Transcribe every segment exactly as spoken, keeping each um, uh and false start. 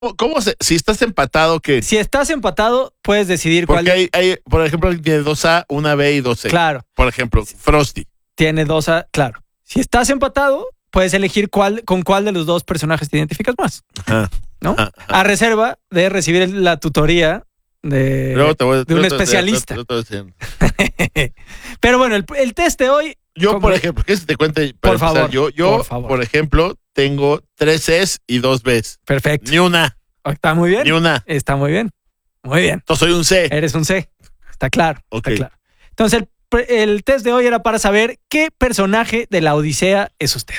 ¿Cómo se, si estás empatado, qué? Si estás empatado, puedes decidir Porque cuál. hay, hay, por ejemplo, alguien tiene dos A, una B y dos C. Claro. Por ejemplo, Frosty. Tiene dos A, claro. Si estás empatado, puedes elegir cuál, con cuál de los dos personajes te identificas más. Ajá. ¿No? Ajá, ajá. A reserva de recibir la tutoría de, Luego te voy- de un luego te- especialista. luego te voy diciendo. Pero bueno, el, el test de hoy. Yo, como- por ejemplo, ¿qué se te cuente? Para Por empezar, favor, Yo, yo por favor. por ejemplo, tengo tres Cs y dos Bs. Perfecto. Ni una, Está muy bien. ni una. Está muy bien. Muy bien. Entonces soy un C. Eres un C. Está claro. Ok. Está claro. Entonces, el, pre- el test de hoy era para saber qué personaje de la Odisea es usted.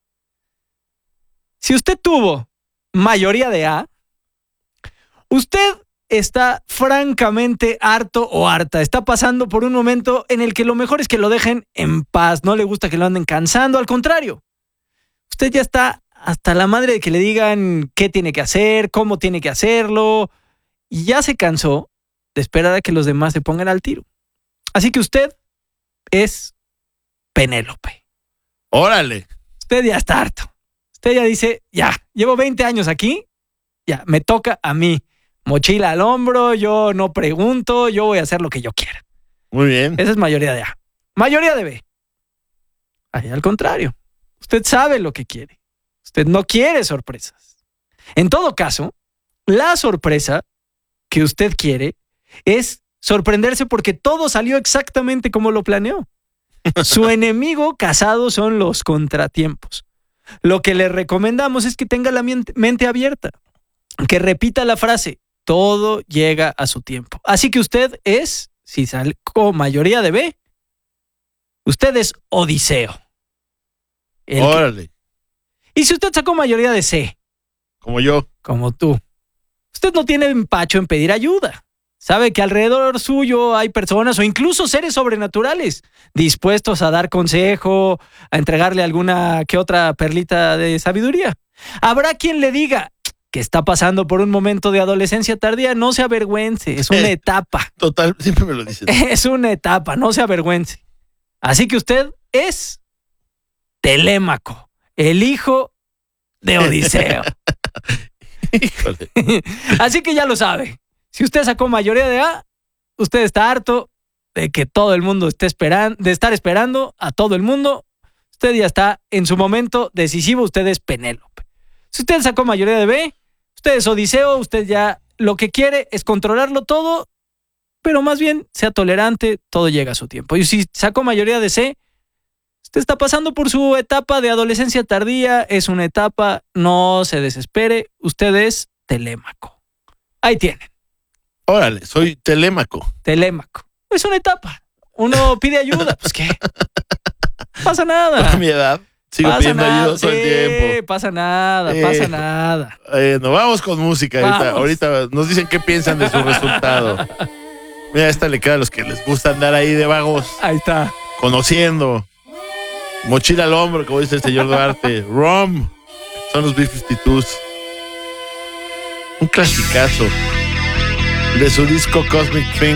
Si usted tuvo mayoría de A, usted está francamente harto o harta. Está pasando por un momento en el que lo mejor es que lo dejen en paz. No le gusta que lo anden cansando. Al contrario, usted ya está hasta la madre de que le digan qué tiene que hacer, cómo tiene que hacerlo. Y ya se cansó de esperar a que los demás se pongan al tiro. Así que usted es Penélope. Órale. Usted ya está harto. Usted ya dice, ya, llevo veinte años aquí, ya, me toca a mí. Mochila al hombro, yo no pregunto, yo voy a hacer lo que yo quiera. Muy bien. Esa es mayoría de A. Mayoría de B. Ahí al contrario. Usted sabe lo que quiere. Usted no quiere sorpresas. En todo caso, la sorpresa que usted quiere es sorprenderse porque todo salió exactamente como lo planeó. Su enemigo casado son los contratiempos. Lo que le recomendamos es que tenga la mien- mente abierta, que repita la frase, todo llega a su tiempo. Así que usted es, si sacó mayoría de B, usted es Odiseo. El que- Órale. y si usted sacó mayoría de C, Como yo. como tú, usted no tiene empacho en pedir ayuda. Sabe que alrededor suyo hay personas o incluso seres sobrenaturales dispuestos a dar consejo, a entregarle alguna que otra perlita de sabiduría. Habrá quien le diga que está pasando por un momento de adolescencia tardía. No se avergüence, es una etapa. Total, siempre me lo dicen. Es una etapa, no se avergüence. Así que usted es Telémaco, el hijo de Odiseo. Híjole. Así que ya lo sabe. Si usted sacó mayoría de A, usted está harto de que todo el mundo esté esperando, de estar esperando a todo el mundo. Usted ya está en su momento decisivo. Usted es Penélope. Si usted sacó mayoría de B, usted es Odiseo. Usted ya lo que quiere es controlarlo todo, pero más bien sea tolerante. Todo llega a su tiempo. Y si sacó mayoría de C, usted está pasando por su etapa de adolescencia tardía. Es una etapa, no se desespere. Usted es Telémaco. Ahí tienen. Órale, soy Telémaco. Telémaco. Es una etapa. Uno pide ayuda. Pues qué. No pasa A nada. mi edad sigo Pasa pidiendo nada. ayuda todo el Sí, tiempo. pasa nada, Eh. pasa nada. Eh, nos vamos con música ahorita. Vamos. Ahorita nos dicen qué piensan de su resultado. Mira, esta le queda a los que les gusta andar ahí de vagos, Ahí está. conociendo. Mochila al hombro, como dice el señor Duarte. Rom. Son los B cincuenta y dos. Un clasicazo de su disco Cosmic Thing.